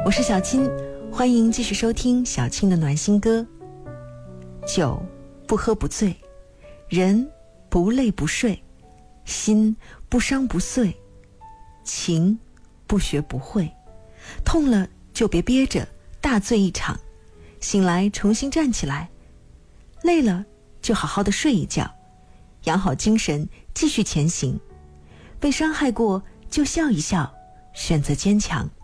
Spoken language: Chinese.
我是小青，欢迎继续收听小青的暖心歌。酒不喝不醉，人不累不睡，心不伤不碎，情不学不会，痛了就别憋着，大醉一场，醒来重新站起来，累了就好好的睡一觉，养好精神继续前行，被伤害过就笑一笑，选择坚强。